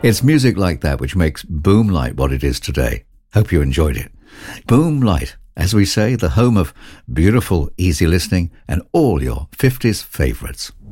It's music like that which makes Boom Light what it is today. Hope you enjoyed it. Boom Light, as we say, the home of beautiful, easy listening and all your 50s favourites.